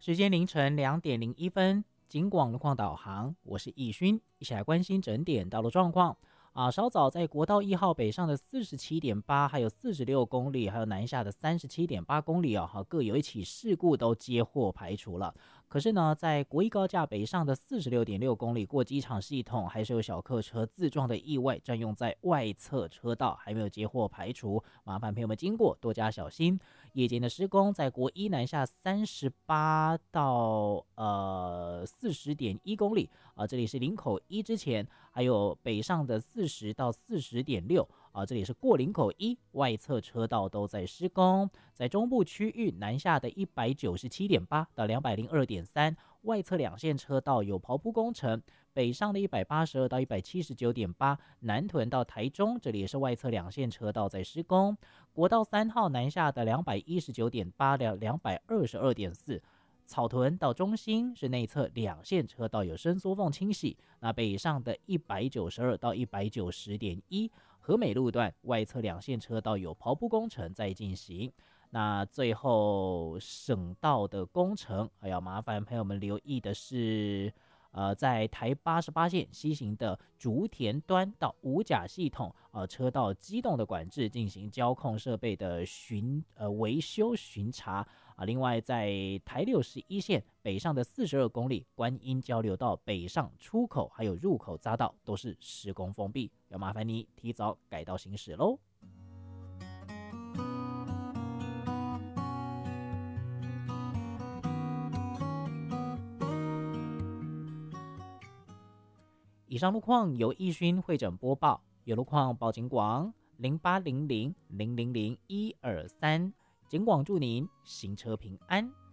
时间凌晨2:01，警广路况导航，我是易勋，一起来关心整点道路状况。稍早在国道1号北上的47.8，还有46公里，还有南下的37.8公里各有一起事故都接获排除了。可是呢，在国一高架北上的46.6公里过机场系统，还是有小客车自撞的意外，占用在外侧车道，还没有接获排除，麻烦朋友们经过多加小心。夜间的施工，在国一南下38到40.1公里这里是林口一之前，还有北上的40到40.6这里是过林口一外侧车道都在施工。在中部区域南下的197.8到202.3外侧两线车道有刨铺工程，北上的182到179.8南屯到台中，这里也是外侧两线车道在施工。国道3号南下的219.8到222.4草屯到中心是内侧两线车道有伸缩缝清洗，那北上的192到190.1和美路段外侧两线车道有刨铺工程在进行。那最后省道的工程要麻烦朋友们留意的是在台88线西行的竹田端到五甲系统车道机动的管制进行交控设备的维修巡查另外在台61线北上的42公里观音交流道北上出口还有入口匝道都是施工封闭，要麻烦你提早改道行驶咯。以上路况由易勋会诊播报，有路况报警广0800000123，警广祝您行车平安。